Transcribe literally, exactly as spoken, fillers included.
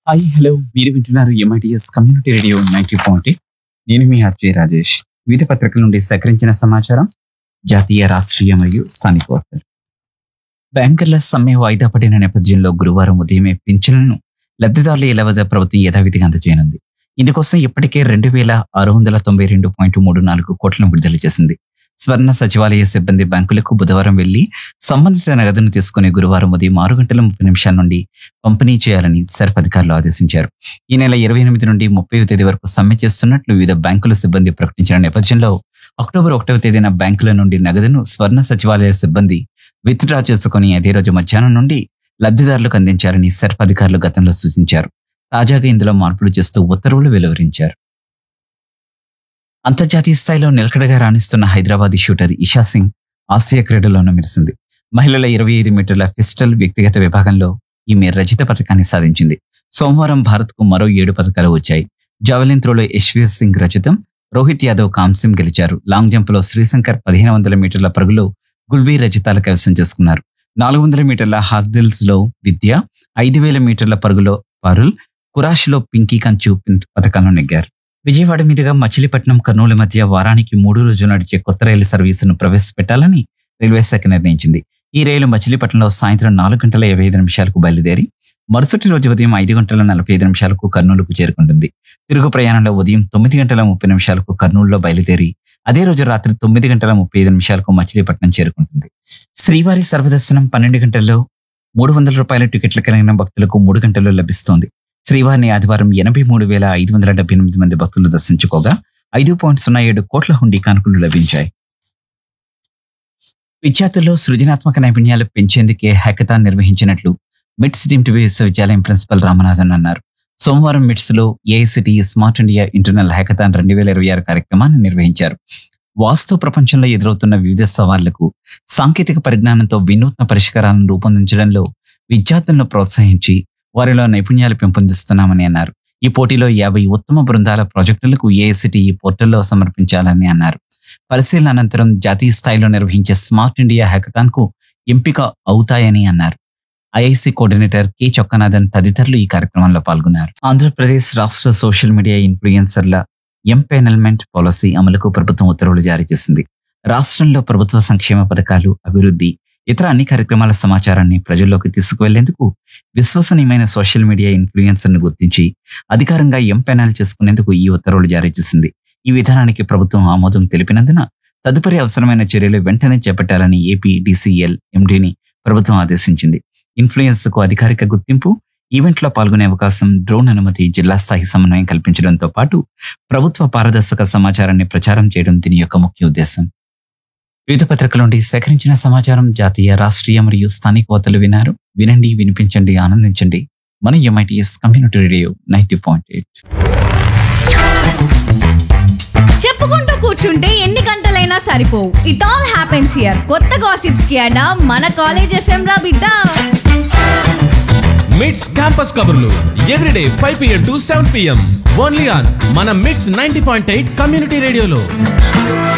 Hi hello మీరు వింటున్నారు MITS community radio ninety point నేను మీ ఆర్జే రాజేష్. వివిధ పత్రికల నుండి సేకరించిన సమాచారం, జాతీయ రాష్ట్రీయ మరియు స్థానిక వార్తలు. బ్యాంకర్ల సమ్మె వాయిదా పడిన నేపథ్యంలో గురువారం ఉదయమే పింఛన్లను లబ్ధిదారుల ఇళ్ల వద్ద ప్రభుత్వం యథావిధిగా అందజేయనుంది. ఇందుకోసం ఇప్పటికే రెండు వేల ఆరు వందల తొంభై రెండు పాయింట్ మూడు నాలుగు కోట్లను విడుదల చేసింది. స్వర్ణ సచివాలయ సిబ్బంది బ్యాంకులకు బుధవారం వెళ్లి సంబంధిత నగదును తీసుకుని గురువారం ఉదయం ఆరు గంటల ముప్పై నిమిషాల నుండి పంపిణీ చేయాలని సర్ఫ్ అధికారులు ఆదేశించారు. ఈ నెల ఇరవై ఎనిమిది నుండి ముప్పై తేదీ వరకు సమ్మె చేస్తున్నట్లు వివిధ బ్యాంకుల సిబ్బంది ప్రకటించిన నేపథ్యంలో అక్టోబర్ ఒకటవ తేదీన బ్యాంకుల నుండి నగదును స్వర్ణ సచివాలయ సిబ్బంది విత్ డ్రా చేసుకుని అదే రోజు మధ్యాహ్నం నుండి లబ్ధిదారులకు అందించారని సర్ఫ్ అధికారులు గతంలో సూచించారు. తాజాగా ఇందులో మార్పులు చేస్తూ ఉత్తర్వులు వెలువరించారు. అంతర్జాతీయ స్థాయిలో నిలకడగా రాణిస్తున్న హైదరాబాదీ షూటర్ ఇషా సింగ్ ఆసియా క్రీడల్లోనూ మెరిసింది. మహిళల ఇరవై ఐదు మీటర్ల పిస్టల్ వ్యక్తిగత విభాగంలో ఈమె రజిత పథకాన్ని సాధించింది. సోమవారం భారత్కు మరో ఏడు పథకాలు వచ్చాయి. జావెలిన్ త్రోలో యశ్వీర్ సింగ్ రజతం, రోహిత్ యాదవ్ కాంస్యం గెలిచారు. లాంగ్ జంప్లో శ్రీశంకర్ పదిహేను వందల మీటర్ల పరుగులో గుల్బీ రజితాలు కైవసం చేసుకున్నారు. నాలుగు వందల మీటర్ల హార్డిల్స్ లో విద్య, ఐదు వేల మీటర్ల పరుగులో పారుల్, కురాష్లో పింకీ కంచు పథకాలను నెగ్గారు. విజయవాడ మీదుగా మచిలీపట్నం కర్నూలు మధ్య వారానికి మూడు రోజులు నడిచే కొత్త రైలు సర్వీసును ప్రవేశపెట్టాలని రైల్వే శాఖ నిర్ణయించింది. ఈ రైలు మచిలీపట్నంలో సాయంత్రం నాలుగు గంటల ఇరవై ఐదు నిమిషాలకు బయలుదేరి మరుసటి రోజు ఉదయం ఐదు గంటల నలభై ఐదు నిమిషాలకు కర్నూలుకు చేరుకుంటుంది. తిరుగు ప్రయాణంలో ఉదయం తొమ్మిది గంటల ముప్పై నిమిషాలకు కర్నూలులో బయలుదేరి అదే రోజు రాత్రి తొమ్మిది గంటల ముప్పై ఐదు నిమిషాలకు మచిలీపట్నం చేరుకుంటుంది. శ్రీవారి సర్వదర్శనం పన్నెండు గంటల్లో మూడు వందల రూపాయల టికెట్లు కలిగిన భక్తులకు మూడు గంటల్లో లభిస్తోంది. శ్రీవారిని ఆదివారం ఎనభై మూడు వేల ఐదు వందల డెబ్బై ఎనిమిది మంది భక్తులు దర్శించుకోగా ఐదు పాయింట్ సున్నా ఏడు కోట్ల హుండీ కానుకలు లభించాయి. విద్యార్థుల్లో సృజనాత్మక నైపుణ్యాలు పెంచేందుకే హ్యాకథాన్ నిర్వహించినట్లు మిట్స్ డీమ్డ్ విశ్వవిద్యాలయం ప్రిన్సిపల్ రామనాథన్ అన్నారు. సోమవారం మిట్స్ లో AICTE smart India internal hackathon రెండు వేల ఇరవై ఆరు కార్యక్రమాన్ని నిర్వహించారు. వాస్తవ ప్రపంచంలో ఎదురవుతున్న వివిధ సవాళ్లకు సాంకేతిక పరిజ్ఞానంతో వినూత్న పరిష్కారాలను రూపొందించడంలో విద్యార్థులను ప్రోత్సహించి వారిలో నైపుణ్యాలు పెంపొందిస్తున్నామని అన్నారు. ఈ పోటీలో యాభై ఉత్తమ బృందాల ప్రాజెక్టులకు ఏఐసిటిఈ పోర్టల్లో సమర్పించాలని అన్నారు. పరిశీలన అనంతరం జాతీయ స్థాయిలో నిర్వహించే స్మార్ట్ ఇండియా హ్యాకథాన్ కు ఎంపిక అవుతాయని అన్నారు. ఐఐసి కోఆర్డినేటర్ కె చొక్కనాథన్ తదితరులు ఈ కార్యక్రమంలో పాల్గొన్నారు. ఆంధ్రప్రదేశ్ రాష్ట్ర సోషల్ మీడియా ఇన్ఫ్లుయెన్సర్ల ఎంపెనల్మెంట్ పాలసీ అమలుకు ప్రభుత్వం ఉత్తర్వులు జారీ చేసింది. రాష్ట్రంలో ప్రభుత్వ సంక్షేమ పథకాలు, అభివృద్ధి, ఇతర అన్ని కార్యక్రమాల సమాచారాన్ని ప్రజల్లోకి తీసుకువెళ్లేందుకు విశ్వసనీయమైన సోషల్ మీడియా ఇన్ఫ్లుయెన్సర్ను గుర్తించి అధికారంగా ఎంపెనల్ చేసుకునేందుకు ఈ ఉత్తర్వులు జారీ చేసింది. ఈ విధానానికి ప్రభుత్వం ఆమోదం తెలిపినందున తదుపరి అవసరమైన చర్యలు వెంటనే చేపట్టాలని ఏపీ డీసీఎల్ ఎండీని ప్రభుత్వం ఆదేశించింది. ఇన్ఫ్లుయెన్స్ కు అధికారిక గుర్తింపు, ఈవెంట్లో పాల్గొనే అవకాశం, డ్రోన్ అనుమతి, జిల్లా స్థాయి సమన్వయం కల్పించడంతో పాటు ప్రభుత్వ పారదర్శక సమాచారాన్ని ప్రచారం చేయడం దీని యొక్క ముఖ్య ఉద్దేశం. వివిధ పత్రికల నుండి సేకరించిన సమాచారం, జాతీయ రాష్ట్రీయ మరియు స్థానిక వార్తలు వినారు. వినండి, వినిపించండి, ఆనందించండి. మన MITS community radio ninety point eight. చెప్పుకుంటూ కూర్చుంటే ఎన్ని గంటలైనా సరిపోవు. It all happens here. కొత్త గాసిప్స్ కి అడా మన కాలేజ్ ఎఫ్ఎం రా బిడ్డ. మిట్స్ క్యాంపస్ కబుర్లు everyday five PM to seven PM only on మన మిట్స్ నైన్టీ పాయింట్ ఎయిట్ కమ్యూనిటీ రేడియోలో.